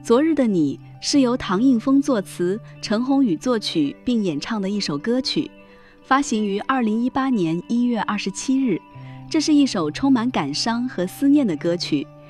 昨日的你是由唐映枫作词，陈鸿宇作曲并演唱的一首歌曲，发行于2018年1月27日。这是一首充满感伤和思念的歌曲，